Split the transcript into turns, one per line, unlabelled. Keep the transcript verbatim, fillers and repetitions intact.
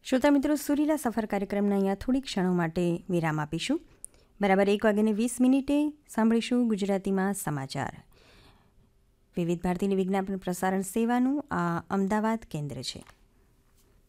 શ્રોતા મિત્રો, સુરીલા સફર કાર્યક્રમના અહીંયા થોડી ક્ષણો માટે વિરામ આપીશું. બરાબર એક વાગ્યાને વીસ મિનિટે સાંભળીશું ગુજરાતીમાં સમાચાર. વિવિધ ભારતીની વિજ્ઞાપન પ્રસારણ સેવાનું આ અમદાવાદ કેન્દ્ર છે.